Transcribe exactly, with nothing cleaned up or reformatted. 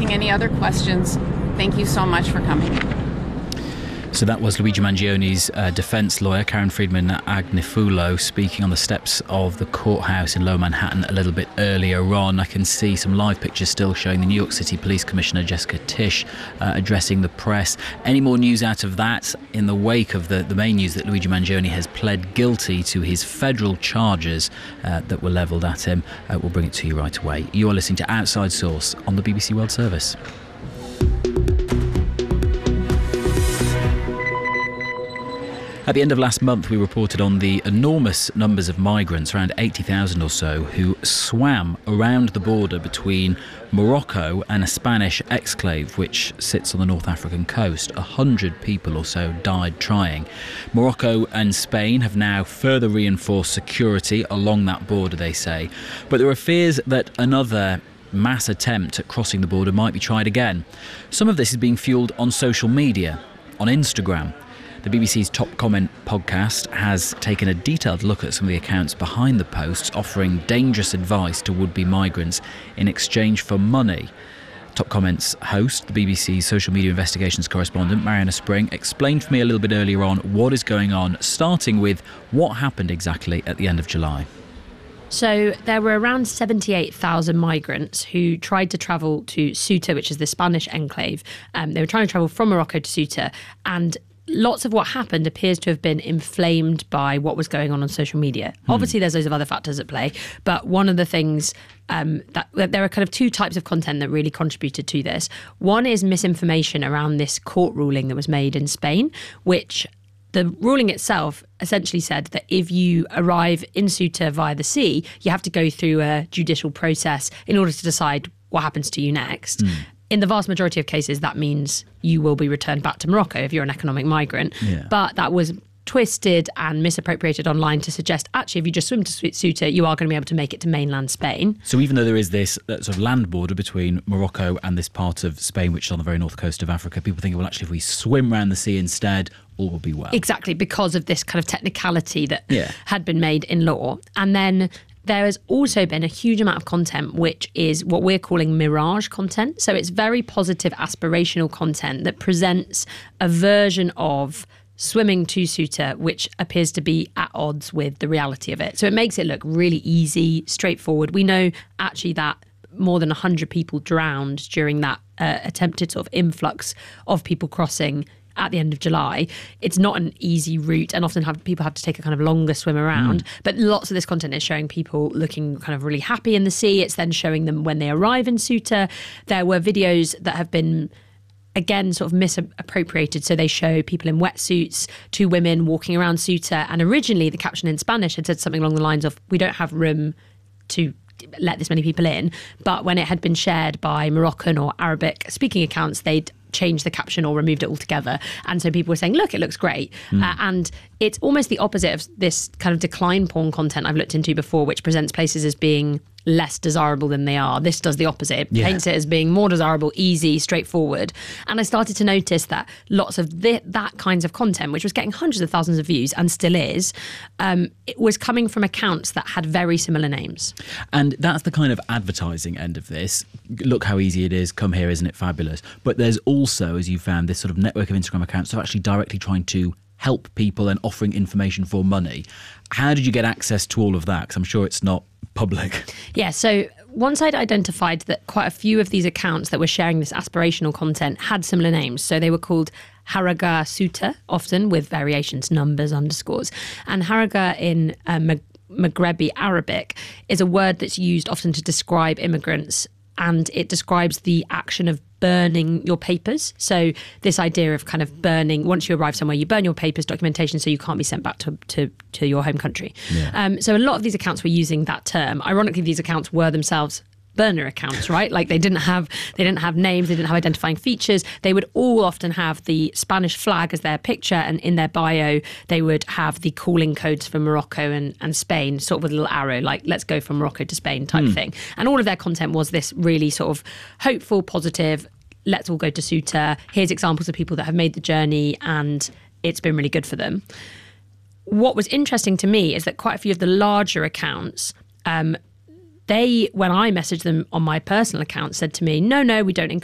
taking any other questions. Thank you so much for coming. So that was Luigi Mangioni's uh, defence lawyer, Karen Friedman Agnefulo, speaking on the steps of the courthouse in Lower Manhattan a little bit earlier on. I can see some live pictures still showing the New York City Police Commissioner Jessica Tisch uh, addressing the press. Any more news out of that in the wake of the, the main news that Luigi Mangioni has pled guilty to his federal charges uh, that were levelled at him? Uh, we'll bring it to you right away. You are listening to Outside Source on the B B C World Service. At the end of last month, we reported on the enormous numbers of migrants, around eighty thousand or so, who swam around the border between Morocco and a Spanish exclave which sits on the North African coast. A hundred people or so died trying. Morocco and Spain have now further reinforced security along that border, they say. But there are fears that another mass attempt at crossing the border might be tried again. Some of this is being fuelled on social media, on Instagram. The B B C's Top Comment podcast has taken a detailed look at some of the accounts behind the posts, offering dangerous advice to would-be migrants in exchange for money. Top Comment's host, the B B C's social media investigations correspondent, Mariana Spring, explained for me a little bit earlier on what is going on, starting with what happened exactly at the end of July. So there were around seventy-eight thousand migrants who tried to travel to Ceuta, which is the Spanish enclave. Um, they were trying to travel from Morocco to Ceuta, and lots of what happened appears to have been inflamed by what was going on on social media. Hmm. Obviously, there's loads of other factors at play, but one of the things um, that, that there are kind of two types of content that really contributed to this. One is misinformation around this court ruling that was made in Spain, which the ruling itself essentially said that if you arrive in Ceuta via the sea, you have to go through a judicial process in order to decide what happens to you next. Hmm. In the vast majority of cases, that means you will be returned back to Morocco if you're an economic migrant. Yeah. But that was twisted and misappropriated online to suggest, actually, if you just swim to Ceuta, you are going to be able to make it to mainland Spain. So even though there is this uh, sort of land border between Morocco and this part of Spain, which is on the very north coast of Africa, people think, well, actually, if we swim around the sea instead, all will be well. Exactly, because of this kind of technicality that yeah. had been made in law. And then there has also been a huge amount of content which is what we're calling mirage content. So it's very positive, aspirational content that presents a version of swimming to Ceuta which appears to be at odds with the reality of it. So it makes it look really easy, straightforward. We know actually that more than one hundred people drowned during that uh, attempted sort of influx of people crossing at the end of July. It's not an easy route, and often have people have to take a kind of longer swim around. Mm. But lots of this content is showing people looking kind of really happy in the sea. It's then showing them when they arrive in Ceuta. There were videos that have been, again, sort of misappropriated. So they show people in wetsuits, two women walking around Ceuta. And originally the caption in Spanish had said something along the lines of, we don't have room to let this many people in. But when it had been shared by Moroccan or Arabic speaking accounts, they'd changed the caption or removed it altogether. And so people were saying, look, it looks great. Mm. Uh, and it's almost the opposite of this kind of decline porn content I've looked into before, which presents places as being less desirable than they are. This does the opposite. It yeah. paints it as being more desirable, easy, straightforward. And I started to notice that lots of the, that kinds of content, which was getting hundreds of thousands of views and still is, um, it was coming from accounts that had very similar names. And that's the kind of advertising end of this. Look how easy it is. Come here, isn't it fabulous? But there's also, as you found, this sort of network of Instagram accounts that are actually directly trying to help people and offering information for money. How did you get access to all of that? Because I'm sure it's not public. Yeah, so once I'd identified that quite a few of these accounts that were sharing this aspirational content had similar names. So they were called Haraga Ceuta, often with variations, numbers, underscores. And Haraga in uh, Mag- Maghrebi Arabic is a word that's used often to describe immigrants, and it describes the action of burning your papers. So this idea of kind of burning, once you arrive somewhere, you burn your papers, documentation, so you can't be sent back to to, to your home country. Yeah. Um, so a lot of these accounts were using that term. Ironically, these accounts were themselves burner accounts, right? Like they didn't have they didn't have names, they didn't have identifying features. They would all often have the Spanish flag as their picture, and in their bio they would have the calling codes for Morocco and, and Spain, sort of with a little arrow, like let's go from Morocco to Spain type mm. thing. And all of their content was this really sort of hopeful, positive, let's all go to Ceuta. Here's examples of people that have made the journey and it's been really good for them. What was interesting to me is that quite a few of the larger accounts, um, they, when I messaged them on my personal account, said to me, no, no, we don't